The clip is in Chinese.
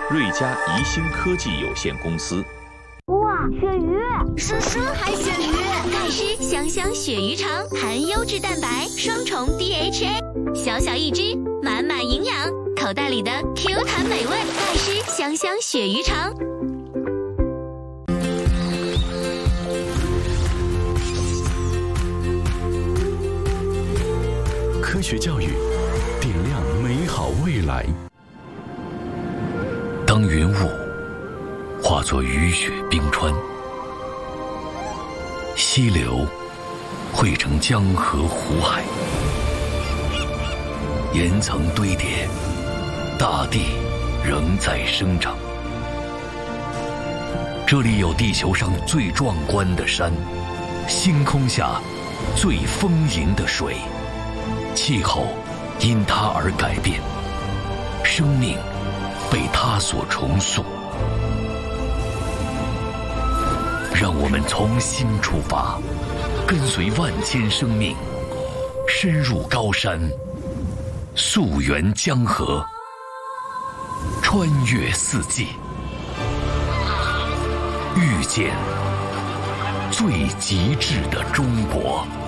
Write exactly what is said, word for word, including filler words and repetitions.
瑞嘉宜兴科技有限公司。 哇，鳕鱼！ 是深海鳕鱼，钙湿香香鳕鱼肠，含优质蛋白，双重 D H A， 小小一只，满满营养，口袋里的 Q 弹美味，钙湿香香鳕鱼肠。 科学教育，点亮美好未来。当云雾化作雨雪冰川，溪流汇成江河湖海，岩层堆叠，大地仍在生长。这里有地球上最壮观的山，星空下最丰盈的水，气候因它而改变，生命被它所重塑。让我们从新出发，跟随万千生命，深入高山，溯源江河，穿越四季，遇见最极致的中国。